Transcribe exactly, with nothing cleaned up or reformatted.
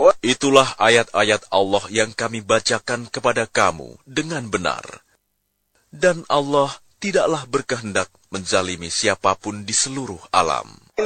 Itulah ayat-ayat Allah yang kami bacakan kepada kamu dengan benar. Dan Allah tidaklah berkehendak menzalimi siapapun di seluruh alam.